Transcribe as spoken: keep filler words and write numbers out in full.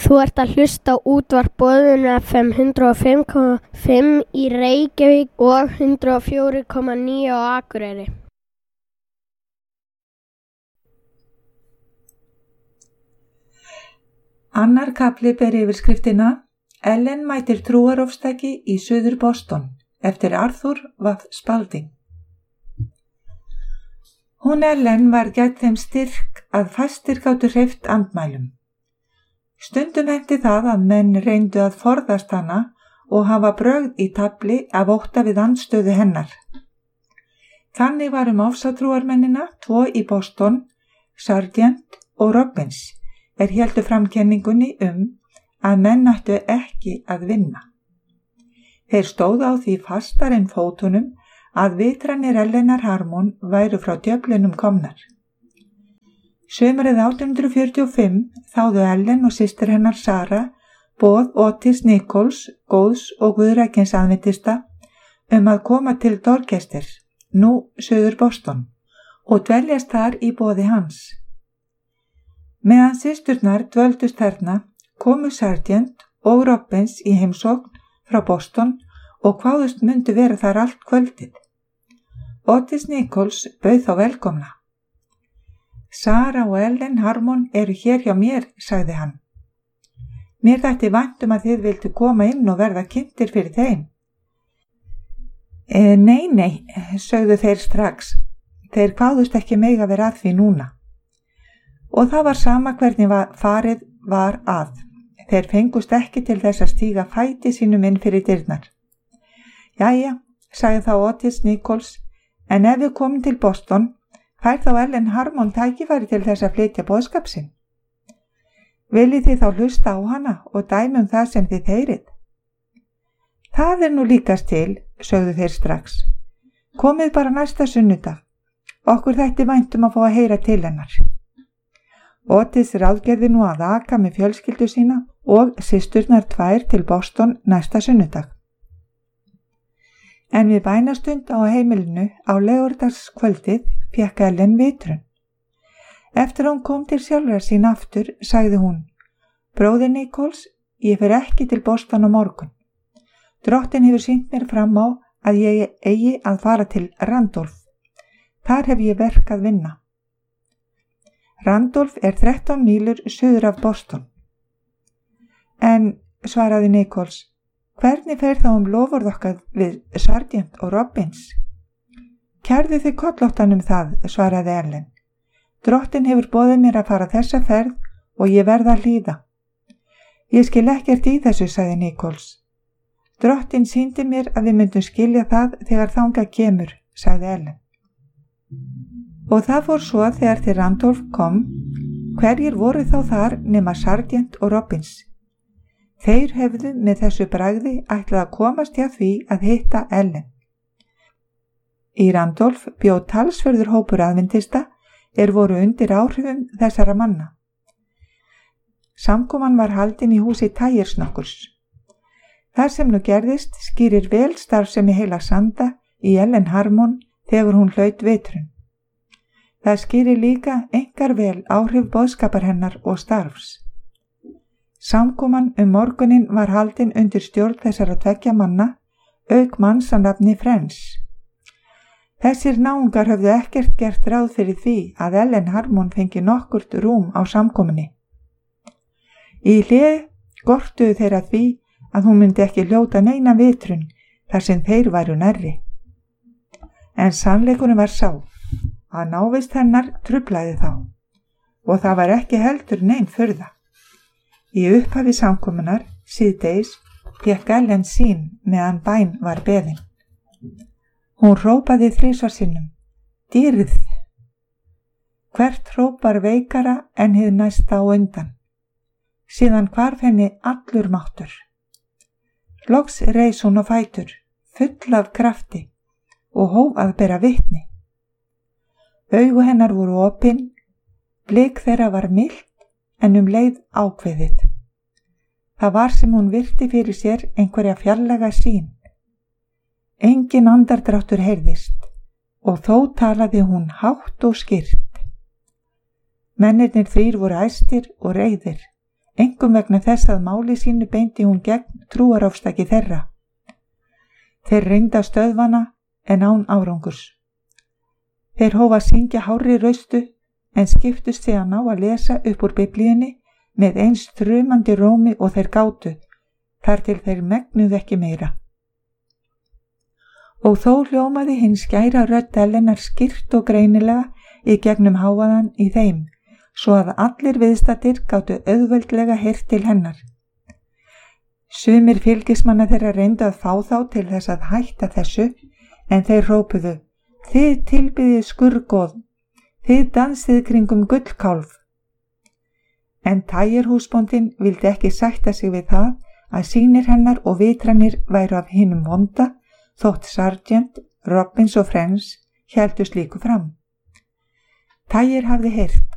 Þú ert að hlusta á útvarp Boðun F M hundrað og fimm komma fimm í Reykjavík og hundrað og fjögur komma níu á Akureyri. Annar kafli ber yfirskriftina Ellen mætir trúarofstæki í Suður Boston eftir Arthur W. Spalding. Hún Ellen var gædd þeim styrk að fæstir gátu hreyft andmælum. Stundum henti það að menn reyndu að forðast hana og hafa brögð í tafli af ótta við andstöðu hennar. Þannig var um ásatrúarmennina tvo í Boston, Sargent og Robbins, er héldu fram kenningunni um að menn ættu ekki að vinna. Þeir stóðu á því fastar en fótunum að vitranir Ellenar Harmon væru frá djöflinum komnar. Sumarið átján hundruð fjörutíu og fimm þáðu Ellen og systir hennar Sara boð Otis Nichols, góðs og guðrækins aðventista, um að koma til Dorchester, nú Suður Boston, og dveljast þar í boði hans. Meðan systurnar dvöldust þarna komu Sargent og Robbins í heimsókn frá Boston og kváðust myndu vera þar allt kvöldið. Otis Nichols bauð þá velkomna. Sara og Ellen Harmon eru hér hjá mér, sagði hann. Mér þætti vænt um að þið vildu koma inn og verða kynntir fyrir þeim. E, nei, nei, sögðu þeir strax. Þeir kváðust ekki mega vera að því núna. Og það var sama hvernig var, farið var að. Þeir fengust ekki til þess að stíga fæti sínum inn fyrir dyrnar. Jæja, sagði þá Otis Nichols, en ef við komum til Boston, fær þá Ellen Harmon tækifæri til þess að flytja boðskap sinn. Viljið þið þá hlusta á hana og dæmum það sem þið heyrið? Það er nú líkast til, sögðu þeir strax. Komið bara næsta sunnudag. Okkur þætti væntum að fá að heyra til hennar. Otis ráðgerði nú að aka með fjölskyldu sína og systurnar tvær til Boston næsta sunnudag. En við bænastund á heimilinu á laugardagskvöldið fékk Ellen vitrun. Eftir að hún kom til sjálfra sín aftur, sagði hún, bróðir Nichols, ég fer ekki til Boston á morgun. Drottin hefur sýnt mér fram á að ég eigi að fara til Randolph. Þar hef ég verk að vinna. Randolph er þrettán mílur suður af Boston. En, svaraði Nichols, hvernig fer þá um lofurð okkar við Sargent og Robbins? Kærðu þið kollóttan um það, svaraði Ellen. Drottin hefur boðið mér að fara þessa ferð og ég verð að hlýða. Ég skil ekkert í þessu, sagði Nichols. Drottin sýndi mér að við myndum skilja það þegar þangað kemur, sagði Ellen. Og það fór svo að þegar til Randolph kom, hverjir voru þá þar nema Sargent og Robbins. Þeir hefðu með þessu bragði ætlað að komast hjá því að hitta Ellen. Í Randolph bjó talsverður hópur aðventista er voru undir áhrifum þessara manna. Samkoman var haldin í húsi Tyers nokkurs. Það sem nú gerðist skýrir vel starfsemi heila sanda í Ellen Harmon þegar hún hlaut vitrun. Það skýrir líka einkar vel áhrif boðskapar hennar og starfs. Samkoman um morgunin var haldin undir stjórn þessara tveggja manna, auk manns að nafni Friends. Þessir náungar höfðu ekkert gert ráð fyrir því að Ellen Harmon fengi nokkurt rúm á samkominni. Í hlið gortuðu þeir að því að hún myndi ekki hljóta neina vitrun þar sem þeir væru nærri. En sannleikurinn var sá að návist hennar truflaði þá og það var ekki heldur nein furða. Í upphafi samkomunar síðdegis fékk Ellen sín meðan bæn var beðin. Hún hrópaði þrisvar sinnum, dýrð. Hvert hrópar veikara en hið næsta á undan. Síðan hvarf henni allur máttur. Loks reis hún á fætur, full af krafti og hóf að bera vitni. Augu hennar voru opin, blik þeirra var milt en um leið ákveðið. Það var sem hún virti fyrir sér einhverja fjarlæga sýn. Engin andardráttur heyrðist og þó talaði hún hátt og skýrt. Mennirnir þrír voru æstir og reiðir, einkum vegna þess að máli sínu beindi hún gegn trúarofstaki þeirra. Þeir reynda stöðvana en án árangurs. Þeir hófa að syngja hárri raustu en skiptust síðan á að lesa upp úr Biblíunni með eins þrumandi rómi og þeir gátu, þar til þeir megnuðu ekki meira. Og þó hljómaði hinn skæra rödd Ellenar skýrt og greinilega í gegnum hávaðan í þeim, svo að allir viðstaddir gátu auðveldlega heyrt til hennar. Sumir fylgismanna þeirra reyndu að fá þá til þess að hætta þessu, en þeir hrópuðu: Þið tilbyðið skurgoð, þið dansið kringum gullkálf. En Tyre-húsbóndinn vildi ekki sætta sig við það að sýnir hennar og vitranir væru af hinum vonda, þótt Sargent, Robbins og Friends héldu slíku fram. Tyre hafði heyrt